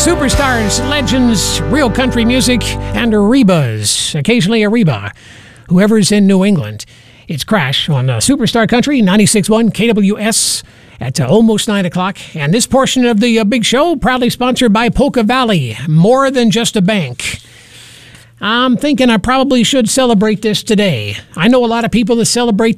Superstars, legends, real country music, and Arebas. Occasionally Areba. Whoever's in New England. It's Crash on Superstar Country, 96.1 KWS at almost 9 o'clock. And this portion of the big show proudly sponsored by Polka Valley. More than just a bank. I'm thinking I probably should celebrate this today. I know a lot of people that celebrate